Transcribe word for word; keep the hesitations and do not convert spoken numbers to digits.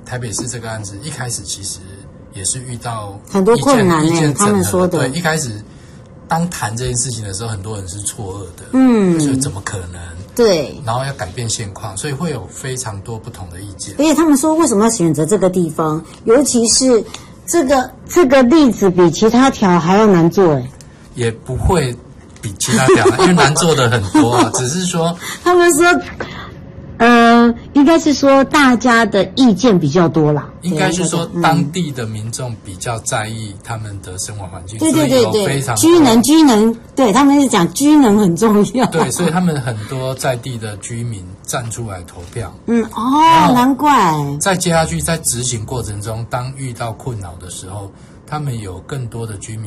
台北市这个案子一开始其实也是遇到很多困难呢、欸，他们说的。 对，一开始当谈这件事情的时候，很多人是错愕的， 嗯， 就怎么可能？ 对， 然后要改变现况，所以会有非常多不同的意见。 而且他们说，为什么要选择这个地方？尤其是这个这个例子比其他条还要难做，哎， 也不会比其他条，因为难做的很多啊。只是说， 他们说。呃，应该是说大家的意见比较多啦。 应该是说当地的民众比较在意他们的生活环境， 对对对对， 非常居能居能，对他们是讲居能很重要。 对，所以他们很多在地的居民站出来投票。 嗯，哦，难怪。 在接下去在执行过程中，当遇到困扰的时候，他们有更多的居民